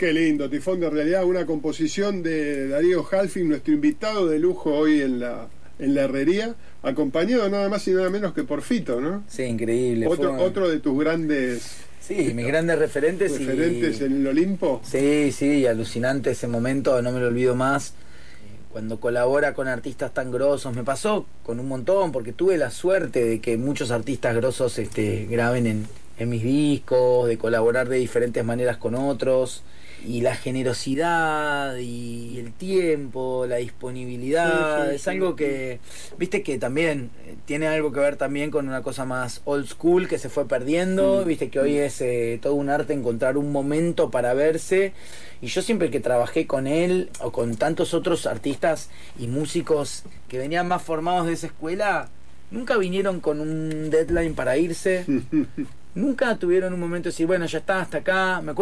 Qué lindo, Tifón de Realidad, una composición de Darío Halfing, nuestro invitado de lujo hoy en la herrería, acompañado nada más y nada menos que por Fito, ¿no? Sí, increíble. Otro de tus grandes Sí, mis grandes referentes. En el Olimpo. Sí, sí, alucinante ese momento, no me lo olvido más. Cuando colabora con artistas tan grosos, me pasó con un montón, porque tuve la suerte de que muchos artistas grosos graben en mis discos, de colaborar de diferentes maneras con otros, y la generosidad y el tiempo, la disponibilidad, Sí, es sí, algo sí. que, viste que también tiene algo que ver también con una cosa más old school que se fue perdiendo, viste que hoy es todo un arte encontrar un momento para verse, y yo siempre que trabajé con él o con tantos otros artistas y músicos que venían más formados de esa escuela, nunca vinieron con un deadline para irse. Nunca tuvieron un momento de decir, bueno, ya está, hasta acá. Me